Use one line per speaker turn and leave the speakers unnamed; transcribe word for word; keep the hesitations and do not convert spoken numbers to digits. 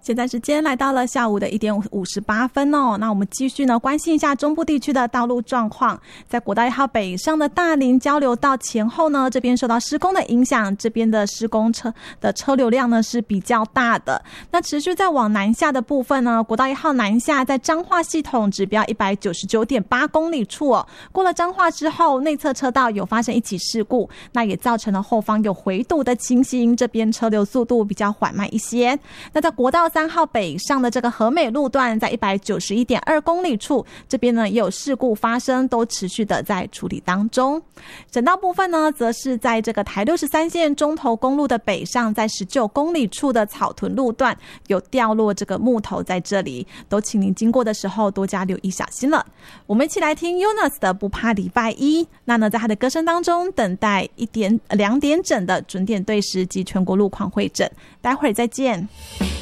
现在时间来到了下午的一点五十八分哦，那我们继续呢关心一下中部地区的道路状况。在国道一号北上的大林交流道前后呢，这边受到施工的影响，这边的施工车的车流量呢是比较大的。那持续在往南下的部分呢，国道一号南下在彰化系统指标 一百九十九点八公里处哦，过了彰化之后，内侧车道有发生一起事故，那也造成了后方有回堵的情形，这边车流速度比较缓慢一些。那在国道三号北上的这个和美路段，在 一百九十一点二公里处，这边呢也有事故发生，都持续的在处理当中。省道部分呢，则是在这个台六十三线中投公路的北上，在十九公里处的草屯路段有掉落这个木头在这里，都请您经过的时候多加留意小心了。我们一起来听 Yunus 的不怕礼拜一，那呢在他的歌声当中等待一点两点整的准点对时及全国路况会诊，待会儿再见。